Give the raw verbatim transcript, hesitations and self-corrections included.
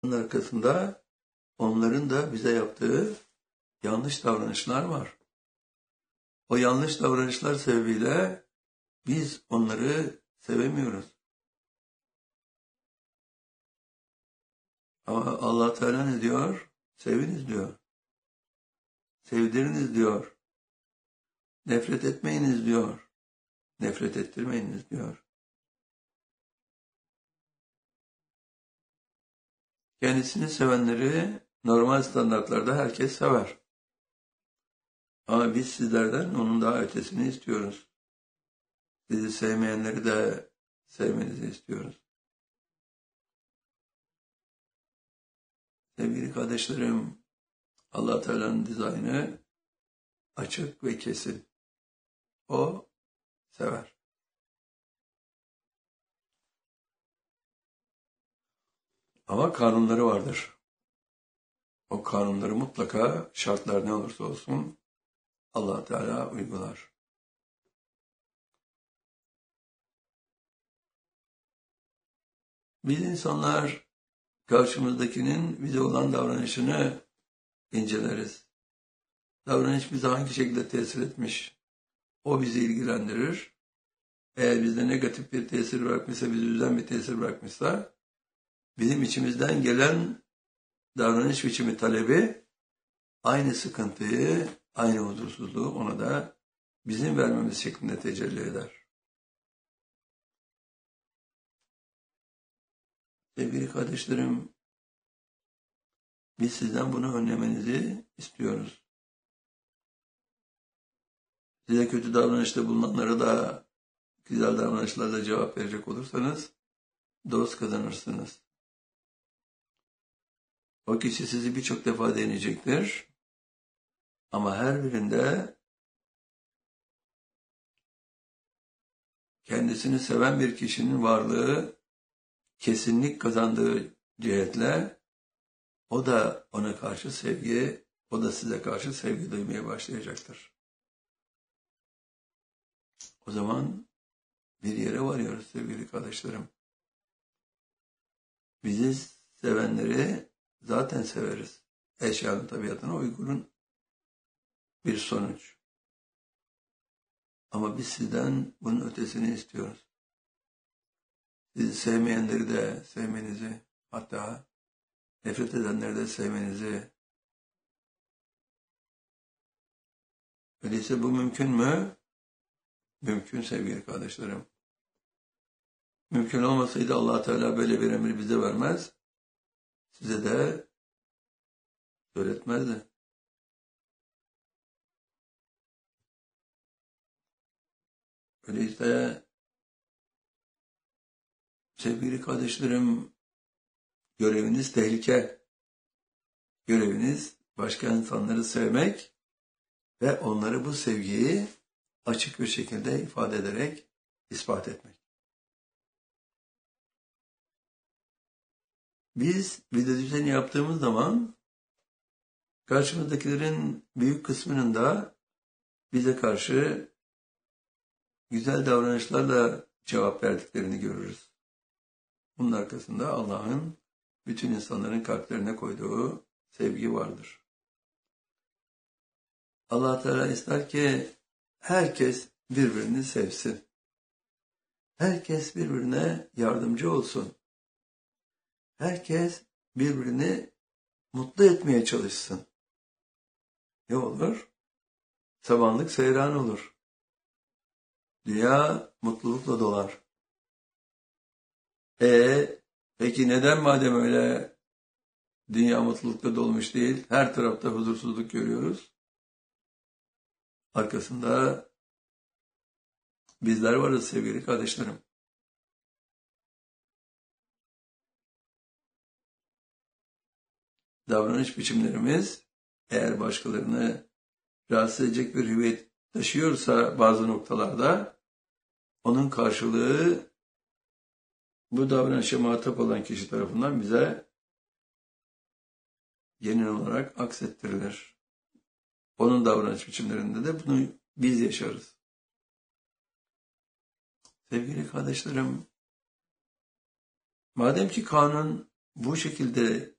Bunun arkasında onların da bize yaptığı yanlış davranışlar var. O yanlış davranışlar sebebiyle biz onları sevemiyoruz. Ama Allah Teala ne diyor? Seviniz diyor. Sevdiriniz diyor. Nefret etmeyiniz diyor. Nefret ettirmeyiniz diyor. Kendisini sevenleri normal standartlarda herkes sever. Ama biz sizlerden onun daha ötesini istiyoruz. Sizi sevmeyenleri de sevmenizi istiyoruz. Sevgili kardeşlerim, Allah Teala'nın dizaynı açık ve kesin. O sever. Ama kanunları vardır. O kanunları mutlaka şartlar ne olursa olsun Allah Teala uygular. Biz insanlar karşımızdakinin bize olan davranışını inceleriz. Davranış bize hangi şekilde tesir etmiş? O bizi ilgilendirir. Eğer bizde negatif bir tesir bırakmışsa, bizi üzen bir tesir bırakmışsa, bizim içimizden gelen davranış biçimi talebi aynı sıkıntıyı, aynı huzursuzluğu ona da bizim vermemiz şeklinde tecelli eder. Sevgili kardeşlerim, biz sizden bunu önlemenizi istiyoruz. Size kötü davranışta bulunanlara da güzel davranışlarla cevap verecek olursanız dost kazanırsınız. O kişi sizi birçok defa deneyecektir. Ama her birinde kendisini seven bir kişinin varlığı kesinlik kazandığı cihetle o da ona karşı sevgi, o da size karşı sevgi duymaya başlayacaktır. O zaman bir yere varıyoruz sevgili kardeşlerim. Bizi sevenleri zaten severiz. Eşyanın tabiatına uygun bir sonuç. Ama biz sizden bunun ötesini istiyoruz. Sizi sevmeyenleri de sevmenizi, hatta nefret edenleri de sevmenizi. Öyleyse bu mümkün mü? Mümkün sevgili kardeşlerim. Mümkün olmasaydı Allah Teala böyle bir emri bize vermez. Size de öğretmezdi. Öyleyse sevgili kardeşlerim, göreviniz tehlike. Göreviniz başka insanları sevmek ve onları bu sevgiyi açık bir şekilde ifade ederek ispat etmek. Biz video düzeni yaptığımız zaman karşımızdakilerin büyük kısmının da bize karşı güzel davranışlarla cevap verdiklerini görürüz. Bunun arkasında Allah'ın bütün insanların kalplerine koyduğu sevgi vardır. Allah Teala ister ki herkes birbirini sevsin. Herkes birbirine yardımcı olsun. Herkes birbirini mutlu etmeye çalışsın. Ne olur? Samanlık seyran olur. Dünya mutlulukla dolar. E peki neden madem öyle dünya mutlulukla dolmuş değil, her tarafta huzursuzluk görüyoruz? Arkasında bizler varız sevgili kardeşlerim. Davranış biçimlerimiz eğer başkalarını rahatsız edecek bir hüviyet taşıyorsa bazı noktalarda onun karşılığı bu davranışa muhatap olan kişi tarafından bize genel olarak aksettirilir. Onun davranış biçimlerinde de bunu biz yaşarız. Sevgili kardeşlerim, madem ki kanun bu şekilde